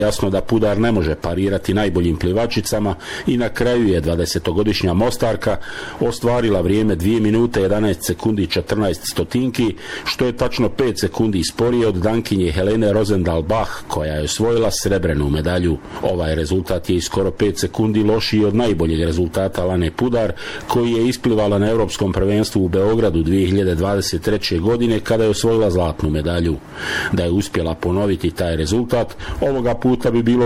Jasno da Pudar ne može parirati najboljim plivačicama i na kraju je 20-godišnja Mostarka ostvarila vrijeme 2 minute 11 sekundi 14 stotinki, što je tačno 5 sekundi sporije od Dankinje Helene Rosendahl-Bach, koja je osvojila srebrenu medalju. Ovaj rezultat je i skoro 5 sekundi lošiji od najboljeg rezultata Lane Pudar, koji je isplivala na Europskom prvenstvu u Beogradu 2023. godine kada je osvojila zlatnu medalju. Da je uspjela ponoviti taj rezultat, ovoga puta bi bilo